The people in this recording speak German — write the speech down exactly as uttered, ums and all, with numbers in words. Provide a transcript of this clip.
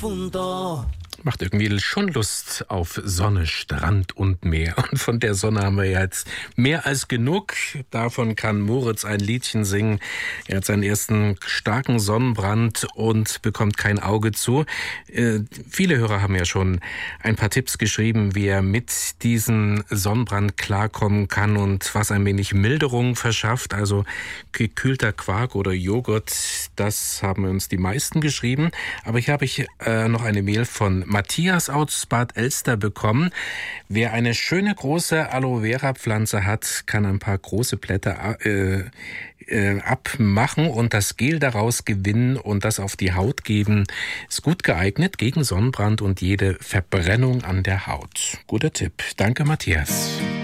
profundo. Macht irgendwie schon Lust auf Sonne, Strand und Meer. Und von der Sonne haben wir jetzt mehr als genug. Davon kann Moritz ein Liedchen singen. Er hat seinen ersten starken Sonnenbrand und bekommt kein Auge zu. Äh, viele Hörer haben ja schon ein paar Tipps geschrieben, wie er mit diesem Sonnenbrand klarkommen kann und was ein wenig Milderung verschafft. Also gekühlter Quark oder Joghurt, das haben uns die meisten geschrieben. Aber hier habe ich äh, noch eine Mail von Matthias aus Bad Elster bekommen. Wer eine schöne große Aloe Vera Pflanze hat, kann ein paar große Blätter äh, äh, abmachen und das Gel daraus gewinnen und das auf die Haut geben. Ist gut geeignet gegen Sonnenbrand und jede Verbrennung an der Haut. Guter Tipp. Danke, Matthias.